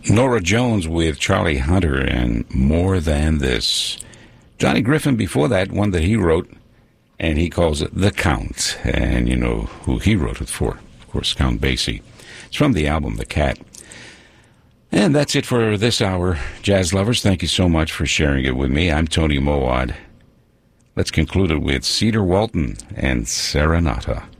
Nora Jones with Charlie Hunter and More Than This. Johnny Griffin before that, one that he wrote, and he calls it The Count. And you know who he wrote it for. Of course, Count Basie. It's from the album The Cat. And that's it for this hour, jazz lovers. Thank you so much for sharing it with me. I'm Tony Mowad. Let's conclude it with Cedar Walton and Serenata.